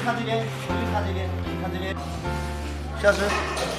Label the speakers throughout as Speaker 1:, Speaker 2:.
Speaker 1: 看这边，手机看这边，看这边。下次。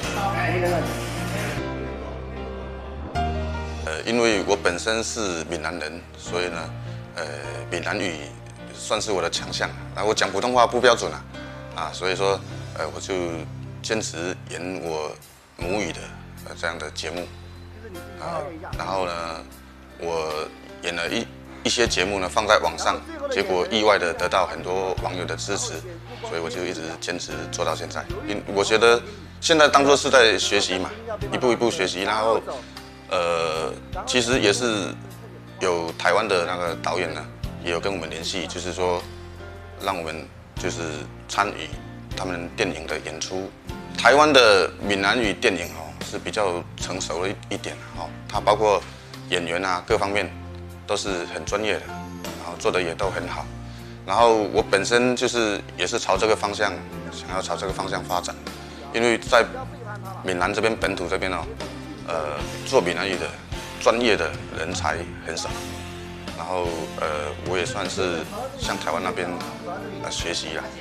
Speaker 2: 因为我本身是闽南人，所以呢，闽南语算是我的强项。然后我讲普通话不标准所以说，我就坚持演我母语的这样的节目。然后呢，我演了一些节目呢放在网上，结果意外的得到很多网友的支持，所以我就一直坚持做到现在。我觉得现在当作是在学习嘛，一步一步学习，然后其实也是有台湾的那个导演呢，也有跟我们联系，就是说让我们就是参与他们电影的演出。台湾的闽南语电影是比较成熟了一点它包括演员各方面都是很专业的，然后做的也都很好。然后我本身也是朝这个方向，想要朝这个方向发展，因为在闽南这边本土这边做闽南语的专业的人才很少，然后我也算是向台湾那边学习啦。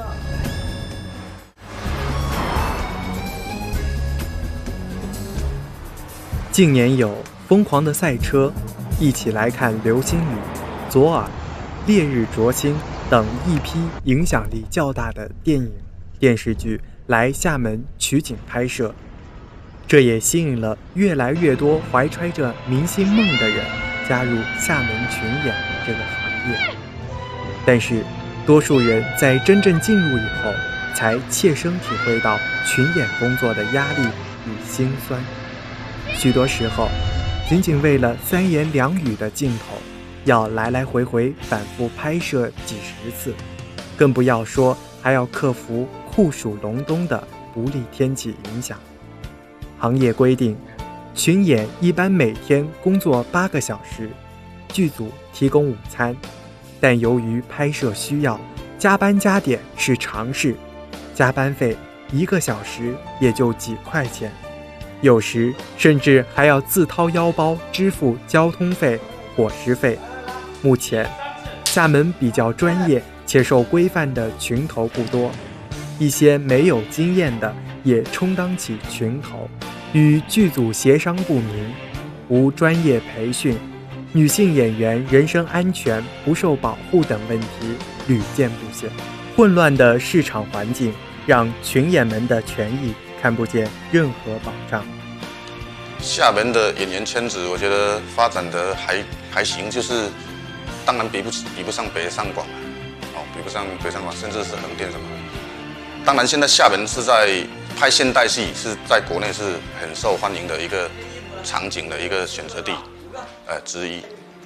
Speaker 3: 近年有《疯狂的赛车》、一起来看流星雨、左耳、烈日灼心等一批影响力较大的电影、电视剧来厦门取景拍摄，这也吸引了越来越多怀揣着明星梦的人加入厦门群演这个行业。但是，多数人在真正进入以后，才切身体会到群演工作的压力与辛酸。许多时候，仅仅为了3言2语的镜头，要来来回回反复拍摄几十次，更不要说还要克服酷暑隆冬的不利天气影响。行业规定，群演一般每天工作8个小时，剧组提供午餐，但由于拍摄需要，加班加点是常事，加班费1个小时也就几块钱，有时甚至还要自掏腰包支付交通费、伙食费。目前，厦门比较专业且受规范的群头不多，一些没有经验的也充当起群头，与剧组协商不明，无专业培训，女性演员人身安全不受保护等问题屡见不鲜。混乱的市场环境让群演们的权益看不见任何保障。
Speaker 2: 厦门的演员圈子，我觉得发展的还行，就是当然比不上北上广比不上北上广，甚至是横店什么的。当然，现在厦门是在拍现代戏，是在国内是很受欢迎的一个场景的一个选择地之一。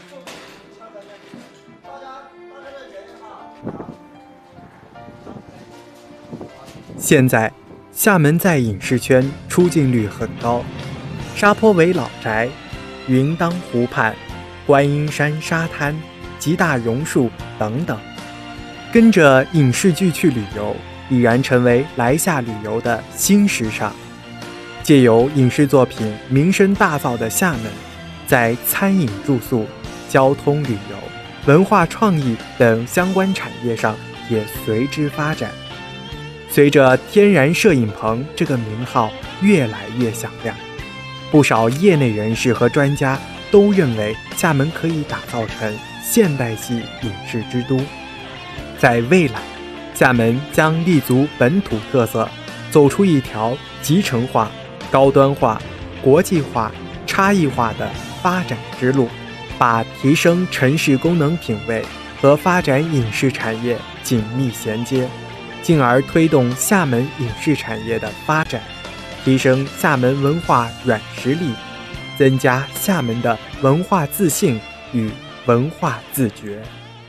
Speaker 3: 现在，厦门在影视圈出镜率很高，沙坡尾老宅、云当湖畔、观音山沙滩、吉大榕树等等，跟着影视剧去旅游，已然成为来厦旅游的新时尚。借由影视作品名声大噪的厦门，在餐饮住宿、交通旅游、文化创意等相关产业上也随之发展。随着天然摄影棚这个名号越来越响亮，不少业内人士和专家都认为厦门可以打造成现代系影视之都。在未来，厦门将立足本土特色，走出一条集成化、高端化、国际化、差异化的发展之路，把提升城市功能品味和发展影视产业紧密衔接，进而推动厦门影视产业的发展，提升厦门文化软实力，增加厦门的文化自信与文化自觉。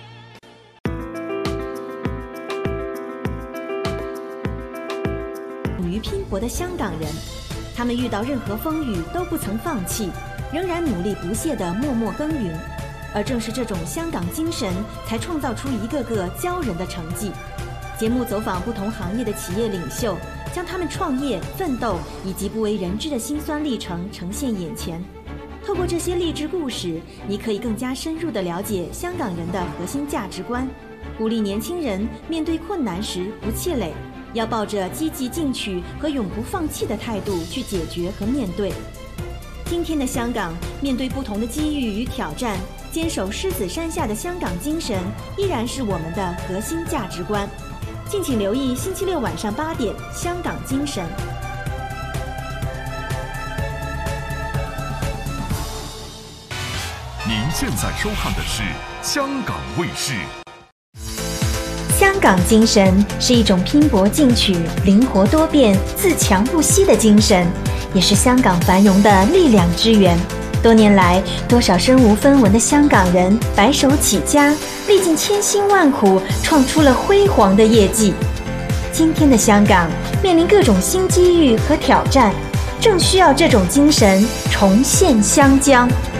Speaker 4: 勇于拼搏的香港人，他们遇到任何风雨都不曾放弃，仍然努力不懈地默默耕耘，而正是这种香港精神，才创造出一个个骄人的成绩。节目走访不同行业的企业领袖，将他们创业、奋斗以及不为人知的辛酸历程呈现眼前。透过这些励志故事，你可以更加深入地了解香港人的核心价值观， 鼓励年轻人面对困难时不气馁，要抱着积极进取和永不放弃的态度去解决和面对。今天的香港，面对不同的机遇与挑战，坚守狮子山下的香港精神依然是我们的核心价值观。敬请留意星期六晚上8点，《香港精神》。
Speaker 5: 您现在收看的是香港卫视。
Speaker 4: 香港精神是一种拼搏进取、灵活多变、自强不息的精神，也是香港繁荣的力量之源。多年来，多少身无分文的香港人白手起家，历尽千辛万苦，创出了辉煌的业绩。今天的香港面临各种新机遇和挑战，正需要这种精神重现湘江。